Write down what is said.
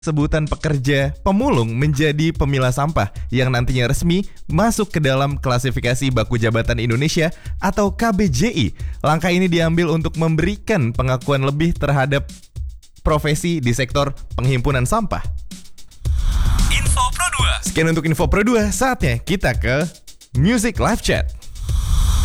sebutan pekerja pemulung menjadi pemilah sampah yang nantinya resmi masuk ke dalam klasifikasi Baku Jabatan Indonesia atau KBJI. Langkah ini diambil untuk memberikan pengakuan lebih terhadap profesi di sektor penghimpunan sampah. Info Pro 2. Sekian untuk Info Pro 2, saatnya kita ke Music Live Chat.